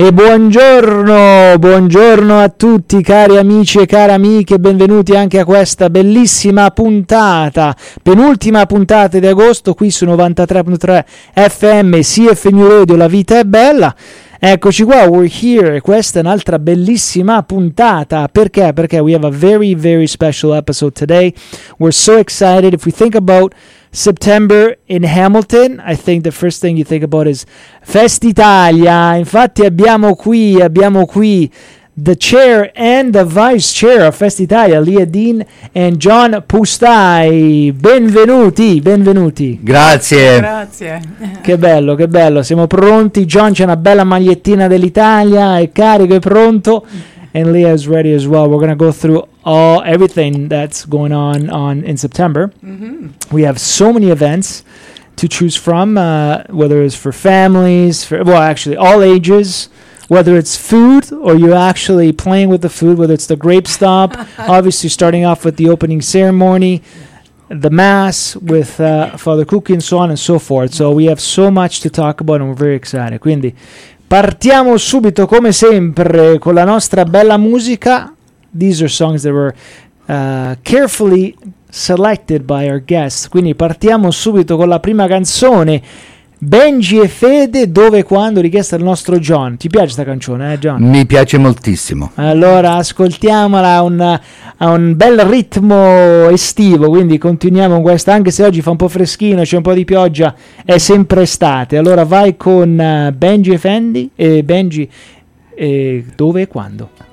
E buongiorno a tutti cari amici e care amiche, benvenuti anche a questa bellissima puntata, penultima puntata di agosto qui su 93.3 FM CFNU Radio, la vita è bella. Eccoci qua, we're here, questa è un'altra bellissima puntata, perché? Perché we have a very, very special episode today. We're so excited. If we think about September in Hamilton, I think the first thing you think about is Festitalia. Infatti abbiamo qui the chair and the vice chair of Festitalia, Lia Dean and John Pustai. Benvenuti. Grazie. Che bello, siamo pronti. John c'è una bella magliettina dell'Italia, è carico, è pronto. And Leah is ready as well. We're going to go through everything that's going on in September. Mm-hmm. We have so many events to choose from, whether it's for families, actually all ages, whether it's food or you're actually playing with the food, whether it's the grape stomp, obviously starting off with the opening ceremony, the mass with Father Cookie and so on and so forth. So we have so much to talk about and we're very excited. Quindi partiamo subito come sempre con la nostra bella musica. These are songs that were carefully selected by our guests. Quindi partiamo subito con la prima canzone, Benji e Fede, Dove e Quando, richiesta dal nostro John. Ti piace questa canzone, John? Mi piace moltissimo. Allora ascoltiamola a un bel ritmo estivo, quindi continuiamo con questa, anche se oggi fa un po' freschino, c'è un po' di pioggia, è sempre estate. Allora vai con Benji e Fendi e Benji e Dove e Quando.